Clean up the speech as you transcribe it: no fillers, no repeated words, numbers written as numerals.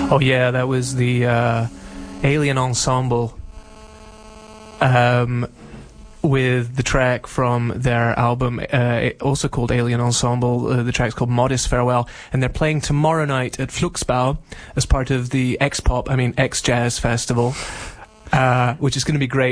Oh yeah, that was the Alien Ensemble with the track from their album, also called Alien Ensemble. The track's called Modest Farewell, and they're playing tomorrow night at Fluxbau as part of the X-Jazz Festival, which is going to be great.